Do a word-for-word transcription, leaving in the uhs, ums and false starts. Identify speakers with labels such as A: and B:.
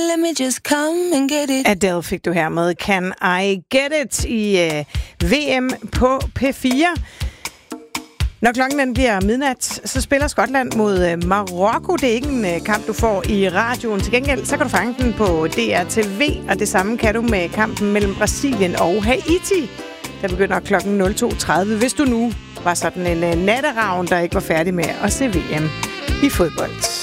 A: Let me just come and get it.
B: Adele fik du her med Can I Get It i uh, V M på P fire. Når klokken den bliver midnat, så spiller Skotland mod uh, Marokko. Det er ikke en uh, kamp, du får i radioen. Til gengæld, så kan du fange den på D R T V, og det samme kan du med kampen mellem Brasilien og Haiti. Der begynder klokken nul to tredive, hvis du nu var sådan en uh, natteravn, der ikke var færdig med at se V M i fodbold.